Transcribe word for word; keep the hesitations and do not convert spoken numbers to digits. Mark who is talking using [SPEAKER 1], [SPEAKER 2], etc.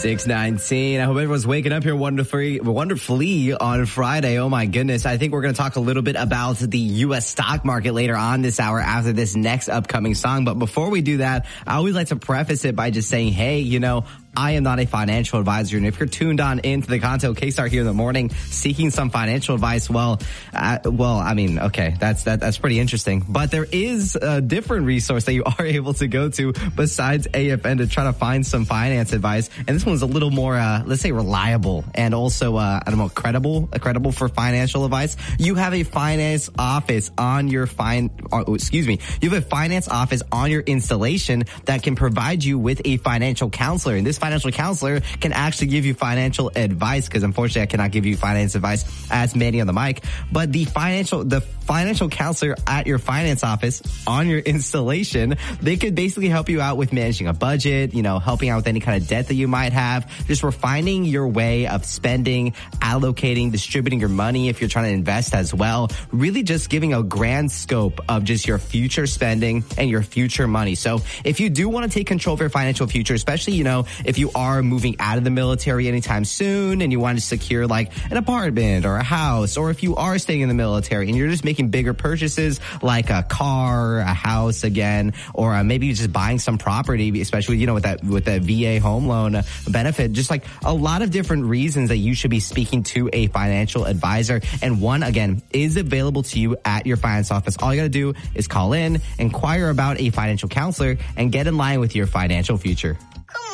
[SPEAKER 1] six nineteen. I hope everyone's waking up here wonderfully, wonderfully on Friday. Oh my goodness. I think we're going to talk a little bit about the U S stock market later on this hour after this next upcoming song. But before we do that, I always like to preface it by just saying, hey, you know, I am not a financial advisor, and if you're tuned on into the Conto K-Star here in the morning seeking some financial advice, well, uh, well, I mean, okay, that's that, that's pretty interesting. But there is a different resource that you are able to go to besides A F N to try to find some finance advice, and this one's a little more, uh, let's say, reliable and also, uh, I don't know, credible, credible for financial advice. You have a finance office on your fine, oh, excuse me, you have a finance office on your installation that can provide you with a financial counselor, and this financial counselor can actually give you financial advice, because unfortunately I cannot give you finance advice as Manny on the mic, but the financial the financial counselor at your finance office on your installation, they could basically help you out with managing a budget, you know, helping out with any kind of debt that you might have, just refining your way of spending, allocating, distributing your money if you're trying to invest as well, really just giving a grand scope of just your future spending and your future money. So if you do want to take control of your financial future, especially, you know, if you are moving out of the military anytime soon and you want to secure like an apartment or a house, or if you are staying in the military and you're just making bigger purchases like a car, a house again, or uh, maybe just buying some property, especially, you know, with that, with that V A home loan benefit, just like a lot of different reasons that you should be speaking to a financial advisor. And one, again, is available to you at your finance office. All you got to do is call in, inquire about a financial counselor, and get in line with your financial future.
[SPEAKER 2] Come